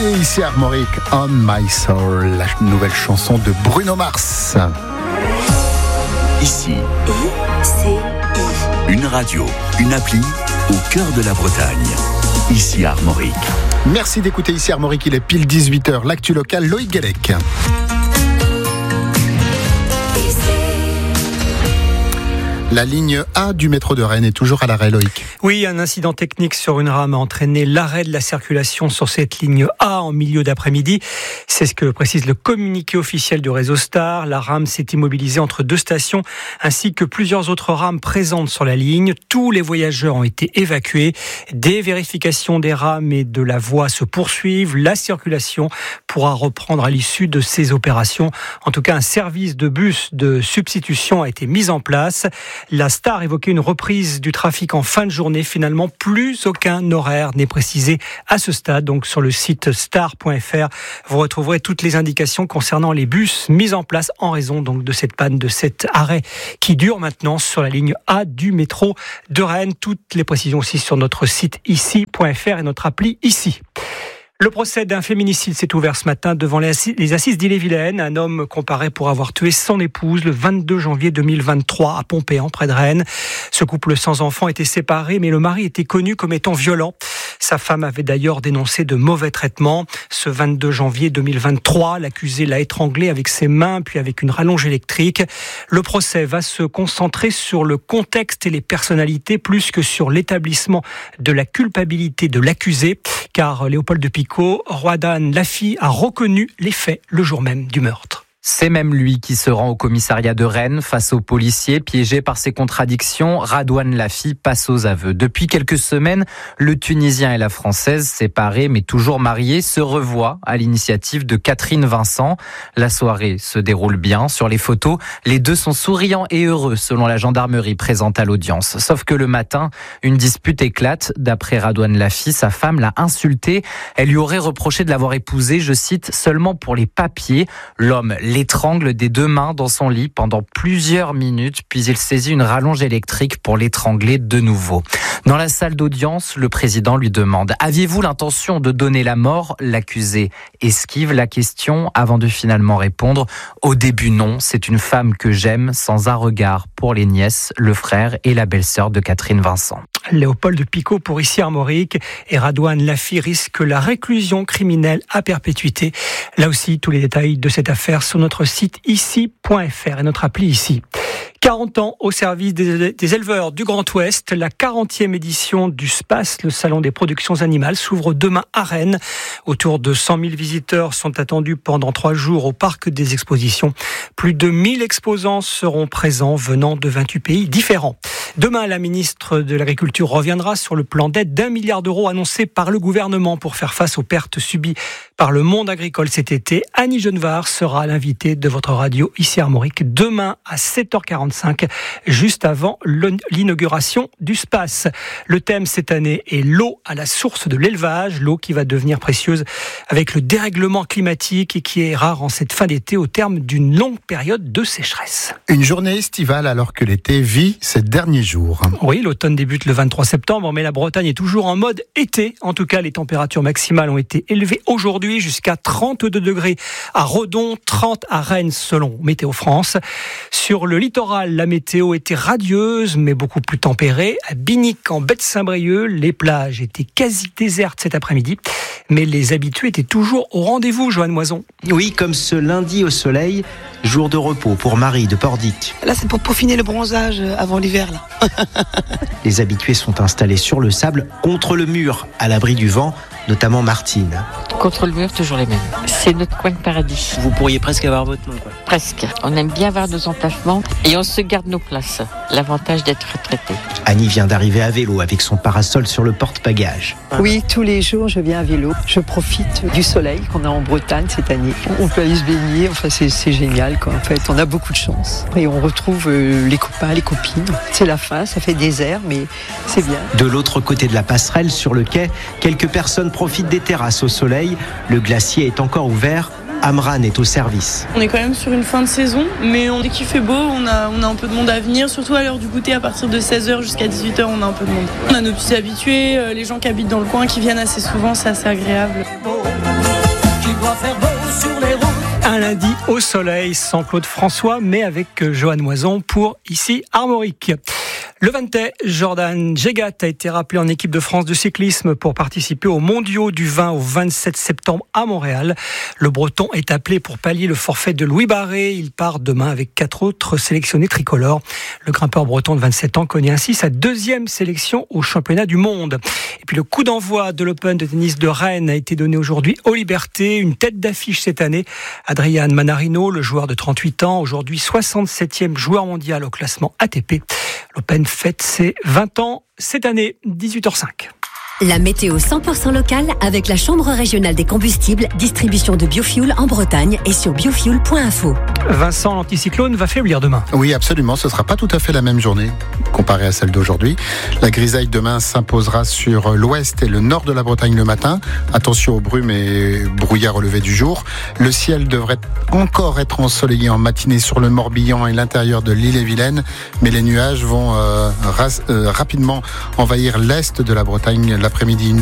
ici Armorique, On My Soul, la nouvelle chanson de Bruno Mars. Ici, une radio, une appli au cœur de la Bretagne. Ici Armorique. Merci d'écouter ici Armorique, il est pile 18h. L'actu locale, Loïc Guélec. La ligne A du métro de Rennes est toujours à l'arrêt, Loïc. Oui, un incident technique sur une rame a entraîné l'arrêt de la circulation sur cette ligne A en milieu d'après-midi. C'est ce que précise le communiqué officiel du réseau Star. La rame s'est immobilisée entre deux stations ainsi que plusieurs autres rames présentes sur la ligne. Tous les voyageurs ont été évacués. Des vérifications des rames et de la voie se poursuivent. La circulation pourra reprendre à l'issue de ces opérations. En tout cas, un service de bus de substitution a été mis en place. La Star évoquait une reprise du trafic en fin de journée. Finalement, plus aucun horaire n'est précisé à ce stade. Donc, sur le site star.fr, vous retrouverez toutes les indications concernant les bus mis en place en raison donc de cette panne, de cet arrêt qui dure maintenant sur la ligne A du métro de Rennes. Toutes les précisions aussi sur notre site ici.fr et notre appli ici. Le procès d'un féminicide s'est ouvert ce matin devant les assises d'Ille-et-Vilaine. Un homme comparé pour avoir tué son épouse le 22 janvier 2023 à Pompéan, près de Rennes. Ce couple sans enfant était séparé, mais le mari était connu comme étant violent. Sa femme avait d'ailleurs dénoncé de mauvais traitements. Ce 22 janvier 2023, l'accusé l'a étranglé avec ses mains, puis avec une rallonge électrique. Le procès va se concentrer sur le contexte et les personnalités, plus que sur l'établissement de la culpabilité de l'accusé, car Léopold de Picot, Roadan Lafi a reconnu les faits le jour même du meurtre. C'est même lui qui se rend au commissariat de Rennes face aux policiers. Piégé par ses contradictions, Radouane Lafi passe aux aveux. Depuis quelques semaines, le Tunisien et la Française, séparés mais toujours mariés, se revoient à l'initiative de Catherine Vincent. La soirée se déroule bien. Sur les photos, les deux sont souriants et heureux selon la gendarmerie présente à l'audience. Sauf que le matin, une dispute éclate. D'après Radouane Lafi, sa femme l'a insulté. Elle lui aurait reproché de l'avoir épousé, je cite, seulement pour les papiers. L'homme l'étrangle des deux mains dans son lit pendant plusieurs minutes, puis il saisit une rallonge électrique pour l'étrangler de nouveau. Dans la salle d'audience, le président lui demande « Aviez-vous l'intention de donner la mort ?» L'accusé esquive la question avant de finalement répondre « Au début non, c'est une femme que j'aime » sans un regard pour les nièces, le frère et la belle-sœur de Catherine Vincent. Léopold de Picot pour ici Armorique et Radouane Lafi risque la réclusion criminelle à perpétuité. Là aussi, tous les détails de cette affaire sur notre site ici.fr et notre appli ici. 40 ans au service des éleveurs du Grand Ouest. La 40e édition du SPACE, le salon des productions animales, s'ouvre demain à Rennes. Autour de 100 000 visiteurs sont attendus pendant 3 jours au parc des expositions. Plus de 1000 exposants seront présents venant de 28 pays différents. Demain, la ministre de l'Agriculture reviendra sur le plan d'aide d'1 milliard d'euros annoncé par le gouvernement pour faire face aux pertes subies par le monde agricole cet été. Annie Genevard sera l'invitée de votre radio ici Armorique demain à 7h45, juste avant l'inauguration du SPACE. Le thème cette année est l'eau à la source de l'élevage, l'eau qui va devenir précieuse avec le dérèglement climatique et qui est rare en cette fin d'été au terme d'une longue période de sécheresse. Une journée estivale alors que l'été vit ses derniers jours. Oui, l'automne débute le 23 septembre, mais la Bretagne est toujours en mode été. En tout cas, les températures maximales ont été élevées aujourd'hui jusqu'à 32 degrés à Redon, 30 à Rennes selon Météo France. Sur le littoral, la météo était radieuse, mais beaucoup plus tempérée. À Binic, en baie de Saint-Brieuc, les plages étaient quasi désertes cet après-midi. Mais les habitués étaient toujours au rendez-vous, Joanne Moison. Oui, comme ce lundi au soleil, jour de repos pour Marie de Pordic. Là, c'est pour peaufiner le bronzage avant l'hiver, là. Les habitués sont installés sur le sable, contre le mur, à l'abri du vent, notamment Martine. Contre le mur, toujours les mêmes. C'est notre coin de paradis. Vous pourriez presque avoir votre nom, quoi. Presque. On aime bien avoir nos emplacements et on se garde nos places. L'avantage d'être retraité. Annie vient d'arriver à vélo avec son parasol sur le porte-bagages. Oui, tous les jours, je viens à vélo. Je profite du soleil qu'on a en Bretagne cette année. On peut aller se baigner, enfin, c'est génial, quoi. En fait, on a beaucoup de chance. Et on retrouve les copains, les copines. C'est la fin, ça fait désert, mais c'est bien. De l'autre côté de la passerelle, sur le quai, quelques personnes profitent des terrasses au soleil. Le glacier est encore ouvert. Amran est au service. On est quand même sur une fin de saison, mais dès qu'il fait beau, on a un peu de monde à venir, surtout à l'heure du goûter, à partir de 16h jusqu'à 18h, on a un peu de monde. On a nos petits habitués, les gens qui habitent dans le coin, qui viennent assez souvent, c'est assez agréable. doit faire beau sur les routes. Un lundi au soleil sans Claude François, mais avec Johan Moison pour ici Armorique. Le Vantais, Jordan Jegat a été rappelé en équipe de France de cyclisme pour participer aux mondiaux du 20 au 27 septembre à Montréal. Le Breton est appelé pour pallier le forfait de Louis Barré. Il part demain avec 4 autres sélectionnés tricolores. Le grimpeur breton de 27 ans connaît ainsi sa 2e sélection au championnat du monde. Et puis le coup d'envoi de l'Open de tennis de Rennes a été donné aujourd'hui aux Libertés. Une tête d'affiche cette année, Adrian Manarino, le joueur de 38 ans, aujourd'hui 67e joueur mondial au classement ATP. L'Open fête ses 20 ans cette année, 18h05. La météo 100% locale avec la Chambre régionale des combustibles, distribution de biofuel en Bretagne et sur biofuel.info. Vincent, l'anticyclone va faiblir demain. Oui, absolument. Ce ne sera pas tout à fait la même journée comparée à celle d'aujourd'hui. La grisaille demain s'imposera sur l'ouest et le nord de la Bretagne le matin. Attention aux brumes et brouillards au lever du jour. Le ciel devrait encore être ensoleillé en matinée sur le Morbihan et l'intérieur de l'Ille-et-Vilaine, mais les nuages vont rapidement envahir l'est de la Bretagne l'après-midi.